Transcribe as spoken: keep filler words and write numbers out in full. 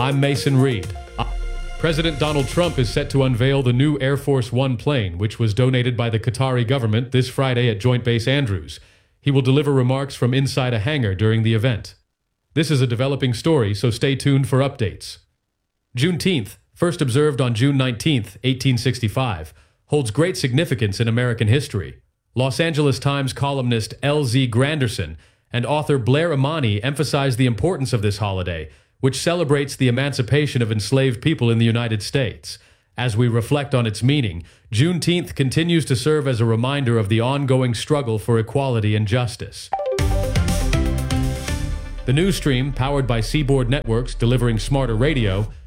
I'm Mason Reed. President Donald Trump is set to unveil the new Air Force One plane, which was donated by the Qatari government this Friday at Joint Base Andrews. He will deliver remarks from inside a hangar during the event. This is a developing story, so stay tuned for updates. Juneteenth, first observed on June nineteenth, eighteen sixty-five, holds great significance in American history. Los Angeles Times columnist L Z Granderson and author Blair Imani emphasize the importance of this holiday, which celebrates the emancipation of enslaved people in the United States. As we reflect on its meaning, Juneteenth continues to serve as a reminder of the ongoing struggle for equality and justice. The news stream, powered by Seaboard Networks delivering smarter radio,